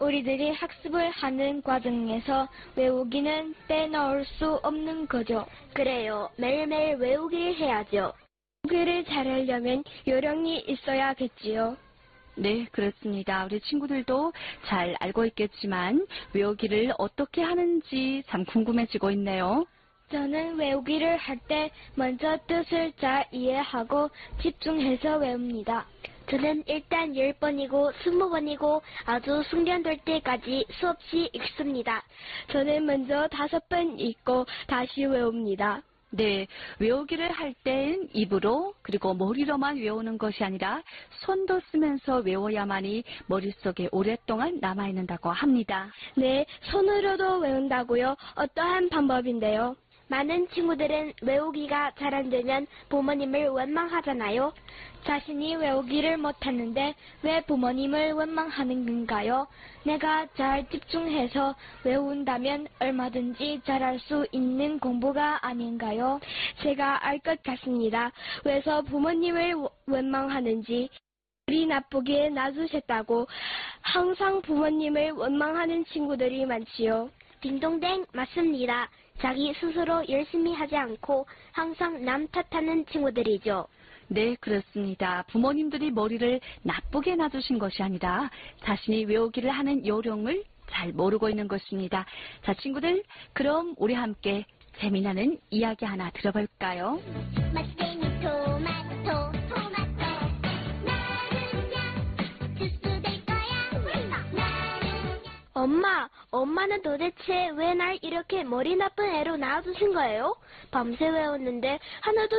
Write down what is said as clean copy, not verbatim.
우리들이 학습을 하는 과정에서 외우기는 빼놓을 수 없는 거죠. 그래요. 매일매일 외우기를 해야죠. 외우기를 잘하려면 요령이 있어야겠지요. 네, 그렇습니다. 우리 친구들도 잘 알고 있겠지만 외우기를 어떻게 하는지 참 궁금해지고 있네요. 저는 외우기를 할 때 먼저 뜻을 잘 이해하고 집중해서 외웁니다. 저는 일단 10번이고 20번이고 아주 숙련될 때까지 수없이 읽습니다. 저는 먼저 5번 읽고 다시 외웁니다. 네, 외우기를 할 땐 입으로 그리고 머리로만 외우는 것이 아니라 손도 쓰면서 외워야만이 머릿속에 오랫동안 남아있는다고 합니다. 네, 손으로도 외운다고요? 어떠한 방법인데요? 많은 친구들은 외우기가 잘 안 되면 부모님을 원망하잖아요. 자신이 외우기를 못하는데 왜 부모님을 원망하는 건가요? 내가 잘 집중해서 외운다면 얼마든지 잘할 수 있는 공부가 아닌가요? 제가 알 것 같습니다. 왜서 부모님을 원망하는지. 우리 나쁘게 놔두셨다고 항상 부모님을 원망하는 친구들이 많지요. 딩동댕, 맞습니다. 자기 스스로 열심히 하지 않고 항상 남 탓하는 친구들이죠. 네, 그렇습니다. 부모님들이 머리를 나쁘게 놔두신 것이 아니라 자신이 외우기를 하는 요령을 잘 모르고 있는 것입니다. 자, 친구들, 그럼 우리 함께 재미나는 이야기 하나 들어볼까요? 맛쟁이 토마토 토마토 나는야 주스 될 거야. 엄마는 도대체 왜 날 이렇게 머리 나쁜 애로 낳아두신 거예요? 밤새 외웠는데 하나도